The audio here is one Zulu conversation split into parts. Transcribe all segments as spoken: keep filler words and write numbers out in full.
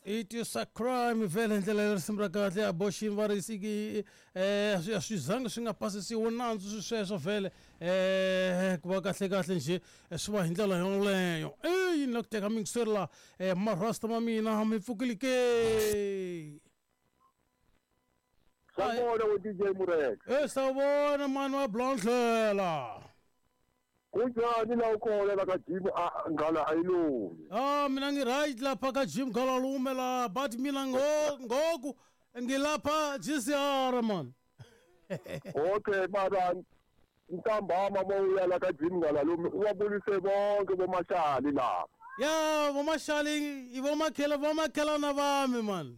It is a crime vele ndlela lesimra kahle aboshin varisiki eh asizange singapasisiwa nanzu sweswo vele eh kuba kahle kahle nje swa indlela yoleyo eh yini lokuteka mingisela eh marasta mamina mifukilike Sawubona we D J Murek. Eh sawubona mani wa Blondlela. Kunjani la ukhona la ka Jim ngala ayilungi? Ah mina ngi right lapha ka Jim ngala lume la but mina ngo ngoku ngilapha G C R man. Okay mara ntambama moya la ka Jim ngala lume uwabulise bonke bomashali la. Ya bomashali ibomakhela bomakhela na bami man.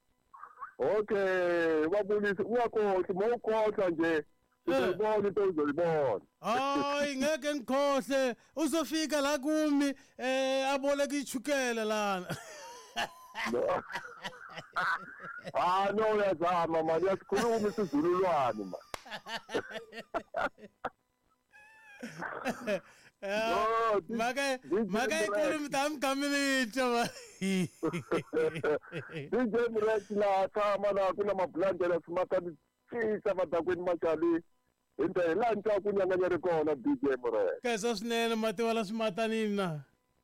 Okay wabulise uyakhohle mawukhohlwa nje uzobona into uzolibona. Hayi ngeke ngikhohle uzofika la kumi eh aboleka ichukela lana. Ah no yazama manje yasikhuluma isizululwane ma. Maka maka ikhuluma tam community ma. D J Murek la kama na kuna mablanje la smata tsisa matakweni machali into la nta kunyanganya kona D J Murek. Kaso swinene mati wala swimatanini na.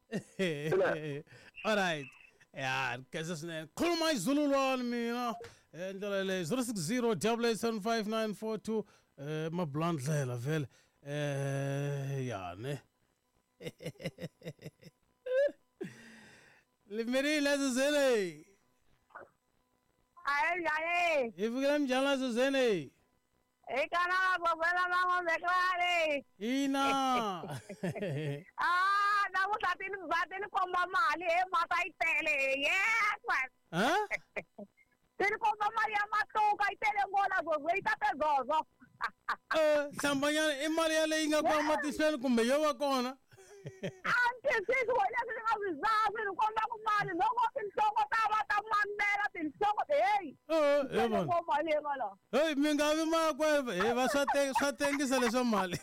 All right. Yeah, kaso swinene. Khuluma izululwane mina. Endlela le zero six zero eight eight seven five nine four two eh mablondlela vele. Eh ya ne. Limerile zezele. Ay ay. Ifike mjala zezele. Ekana gobela mamo declare. Ina. Ah, namu satin batin komba mali e matai tele. Yes, man. Huh? Tin komba mali amato kai tele ngola go weita te gozo. Eh, sambanya imali yale inga kwa matisweni kumbe yowa kona. Anche se tu voglio che non avvisare, non conta con male, non ho il soco tava ta mandera il soco de ei. Eh, eh man. Ko mali ngala. Hey, mingavi ma kwa eh vasate satengi sale somali.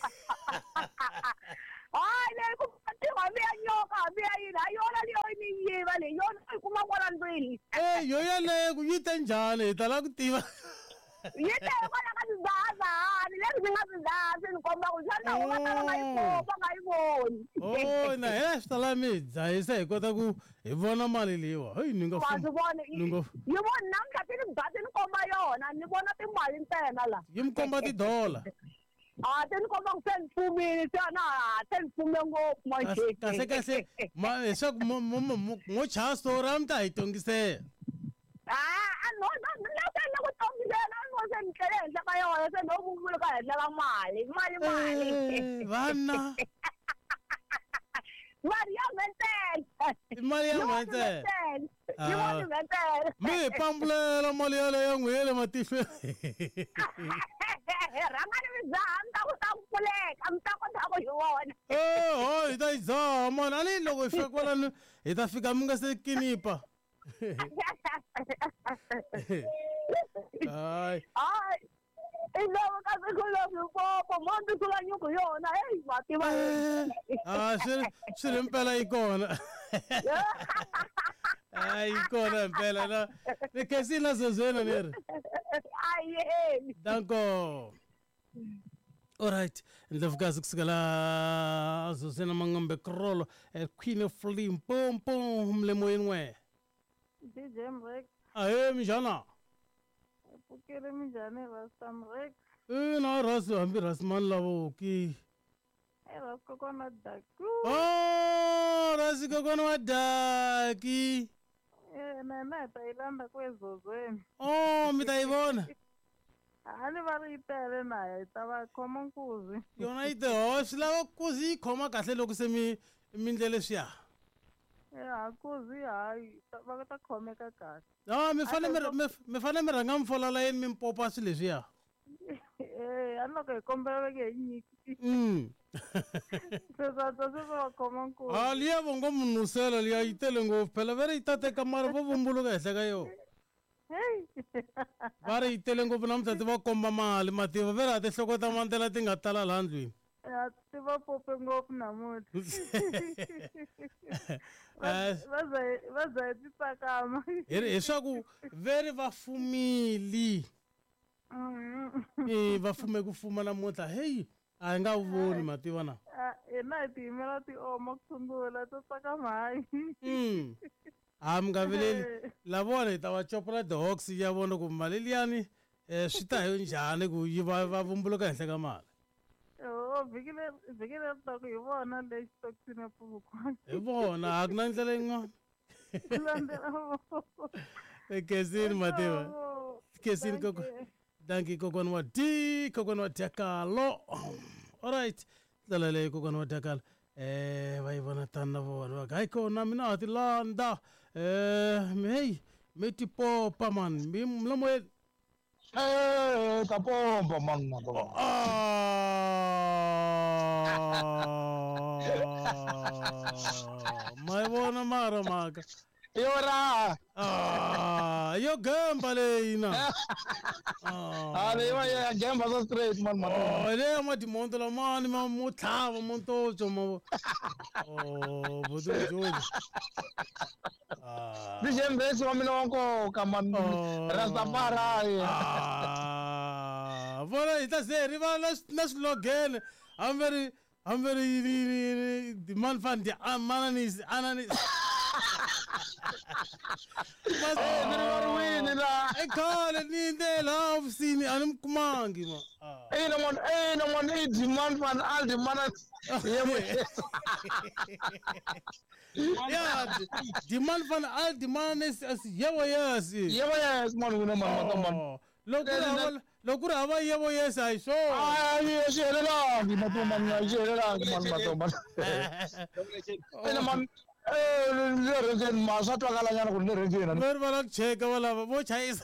Ai, le ku ti wa via nyoka, via ina, yona li oi ni yiva le, yona ku ma ngora ndwini. Eh, yo yale ku yite njani, tala ku tiva. Yete kona ka zizaza, ni le zinga zizaza, ni komba ku jana u nga tala ngai ko, ngai voni. Oh, na hela stala mi zaisa ikota ku ivona mali liwa. Hey, ninga Wa zvona, ninga yi vona namhla ti ni ba ti ni komba yona, ni vona timali ntsena la. yimkomba ti dollar. Ah, ti ni komba ku ten fumini tsana, ten fume ngopfu manje. Kahle kahle ma leswaku mo mo mo cha store amta hitongisela. Ah, no, no, no, no, ku tongisela, no se nitlele henhla ka yona, se no vuvula ka henhla ka mali, mali mali. Eh, vana. Mali ya mentela. Mali ya mentela. Yi vona mentela. Mi pambulela mali yale ya n'wele matihlo. Rangani mi zaha mi ta ku ta pfuleka, mi ta kota ku yi vona. Eh, oh, hi ta yi dzaha mani ani loko hi fika kwalano hi ta fika mi nga se kinipa. Hayi. Ay, ilo kasi kulo popo, mondo sulla nyuko yona, eh, mati ba. Ah, swi swi ri mpela yi kona. Ai kona mpela na. Ni kesina zozena nere. Ai, eh. Danko. All right, ndlevukazi kusikela zozena mangombe krolo Queen of Flim pom pom mlemoyeni we. D J Murek, Ahe mjana. pukele minjhani Rasta Murek? Eh na ras hambi rasman lavo ki. Eh, ras kokona daku. Oh, rasi kokona wadaki. Eh, nana tayilanda kwezozweni. Oh, mitayibona. Ani va ri tele naye ta va khoma nkuzi. Yona ite hosi lava kuzi khoma kahle loko se mi mindlele swiya. Eh, akuzi hayi va ta khomeka kahle. Ah, mi fane mi mi fane mi rhanga mfola layeni mi popa swi leswiya. Eh, ani loko hi kombela ke hi nyiki. Mm. Se sa ta se va khoma nkuzi. Ah, liya vongo munusela liya itele ngopfu phela vere itate kamara vo vumbuluka ehenhla ka yona. Hey. Va ri itele ngopfu namuntlha ti va komba mali mativa vere a ti hlokota mantela ti nga tala laha ndlwini. Ya ti va pope ngopfu namuntlha. Ah, Va za va za ti tsakama. hi leswaku veri va fumili Mm. eh va fume ku fuma namuntlha hey a hi nga wu voni ma tiva na Ah, hina hi tiyimela ti oma ku sungula to tsakama hayi. mm a mi nga vileli lavona hi ta va chopela the hawks ya vona ku mali liyani eh swi ta hi njhani ku yi va va vumbuluka henhla ka mali Oh, vhiki leri vhiki leri taka hi vona le xitokisini ya Pupukwana. hi vona a ku na ndlela yin'wana Landzela vona. ekesini ma tiva Oh, kesini koko danki kokwana wa d kokwana wa Dyakalo alright ndlela leyi kokwana wa Dyakalo eh va yi vona tani na vona va hayi kona mina ha ti landa eh hey mi ti popa man mi mlomoyeni Eh, ta pompa man na to. ma vona mara maka Yora. ah yo gamba leyi na Ale va ya gemba so straight man man. oh le ma dimonto la mani ma mutlhava montocho ma oh bodu jojo ah Di jembe so mi no ko kaman Rastafari. ah vona ita se riva na na slogan I'm very I'm very the man fan the ananis ananis mas Eh, ni war win la. e kale ni ndela ofisini animkumangi ma Eh, no mon eh no mon eh demand fan all the man. yeah the man fan all the man is yebo yes Yebo yes man no man man. lokura lokura hava yebo yes I saw Ah, yes, yes, la. Di ma to man ya yes la man ma to man. Eh, no man eh le regen ma sa to kala nyana ko le regen. mer bala cheka wala wo chais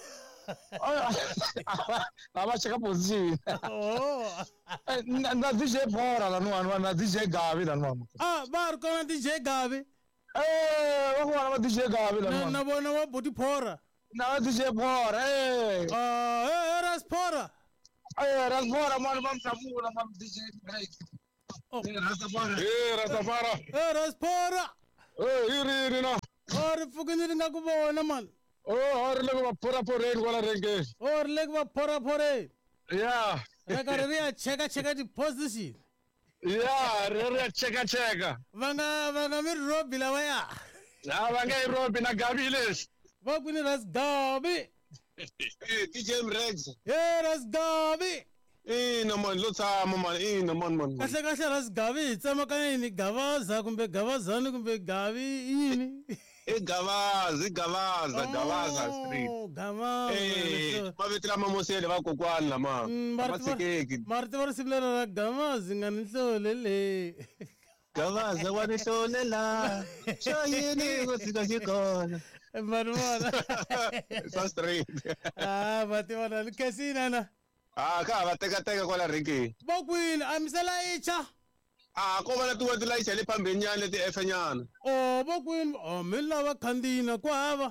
Ava cheka position. oh Na D J fora la no na D J Gavi la no. ah bar ko na DJ Gavi Eh, wa ko na D J Gavi la na no. na bona wa body pora Na D J fora eh. ah eh eras pora Eh, ras fora man man samu la man D J break. oh Eh, Rastafari. Eh, Rastafari. eras pora Eh, iri iri na. or fukini nga ku vona man Oh, har le ko pura pura wala renge. or leg va pora pore Yeah. reka ri ya cheka cheka di position Yeah, re re cheka cheka. vanga vanga mi robi la waya Na bange robi na Gavi les. va kuni ras Gavi D J Rex. eras Gavi Eh no man, lo tshama man, eh no man man. kahle kahle ras Gavi hi tsama ka yini gavaza kumbe gavazani kumbe Gavi yini Eh Gavaza, Gavaza, Gavaza street. Oh, Gavaza. Eh, mavito lama mosele va kokwana lama. Mm, Ma marito tsekeki. marito va ri simulera ra Gavaza nga ni hlole le Gavaza wa ni hlolela. Xo yini ku tshika xikona. mani vona Sa street. ah vati vona ni kesina na Ah, ka va teka teka kwala renki. va kwini a misela icha Ah, ko va na tu ti layicha le phambeni nyana ti F nyana. oh va kwini oh mi lava khandina ku hava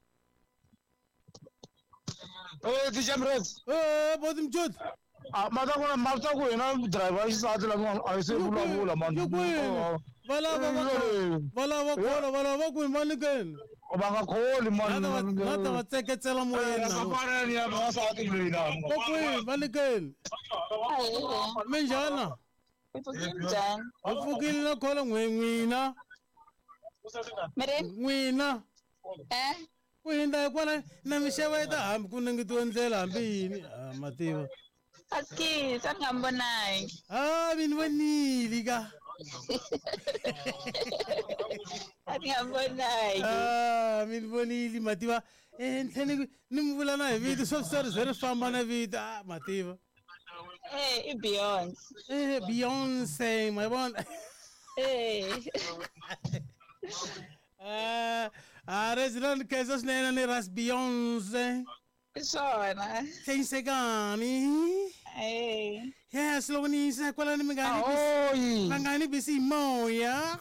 Eh, D J Rex. eh boti mjoti Ah, ma ta ko na ma ta ko na driver sa ta la no ai se bula bula man. yo kwini va lava va va lava kola va lava kwini va nikeni O ba ka kholi man. na ta va tseketsela moyeni na Rastafari ya ba sa ti le na. va kwini va nikeni mi njhana njhani va pfukile na khola n'we n'wina mireni n'wina eh ku hindza hikwala na mixava yi ta hambi ku nengetiwa ndlela hambi yini ah mativa askisi a ni nga mi vonangi ah mi ni vonile ka a ni nga mi vonangi ah mi ni vonile mativa ehenhleni ni mi vula na hi vito swa swi ze ri famba na vito ah mativa eh i Beyonce eh Beyonce ma vona eh ah ah resident kesa swinene ni ras Beyonce i swona hlayisekani eh yes loko ni yisa kwala ni mi nga ni Oi. va nga ni bisi hi moya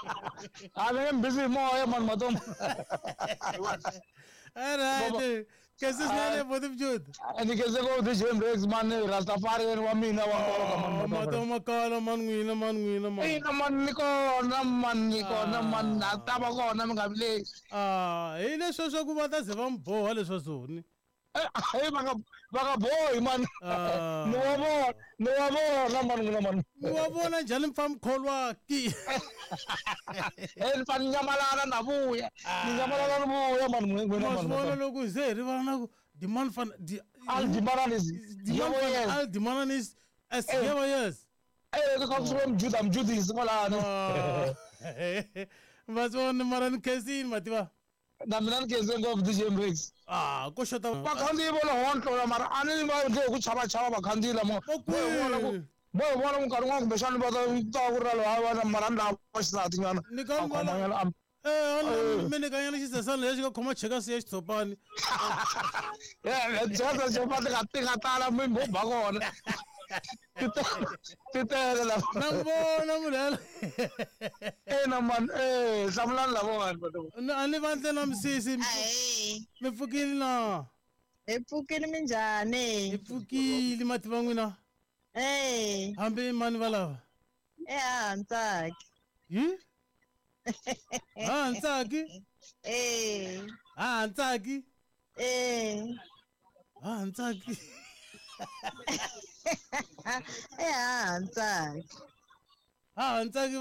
A ve busy mo ya man ma to. alright Kesi sinale bodim jud. Ni kese ko the Jim Rex man Rastafari wa mina wa ko man. Mato makala man ngwina man ngwina man. Eh naman ni ko naman ni ko naman nataba ko na ngabile. Ah, ile soso kubata sevam bo ale soso ni. Eh baka baka boy man. No mo no mo naman naman. Wabo na jalim fam kholwa ki. Eh pan nyamala na buya. Ni nyamala na buya man Mas naman. wala logo zeri wala ko demand fan di Al dimana is demand fan al demand is as yewa yes. Eh ko from Judam Judis wala no. Mas wala maran kesin matiba. Daminan kese ko the Jim Rex. Ah, ko shota. Bakandi bolo hon to mar ani ma de ku chaba chaba bakandi la mo. Bo wala mo karunga ko besan ba ta urra lo awa maranda pasta tingan. Ni kam wala. Eh, ala mene kanya ni sasa le ko koma chega se to pani. Eh, jasa chopa de katte kata la mo bagon. Tita tita la. Nambo namul. Eh naman eh samlan la mo an. Na ani vante nam si si. Hayi. Me fukili na. Ephukile minjani? Ifukili matibangwina. Eh, Hambe mani vala. eh antsaki. Yi? Ah, ntsaki. Eh, Ah, ntsaki. eh. Ah, ntsaki. Eh antsaki. Ah, ntsaki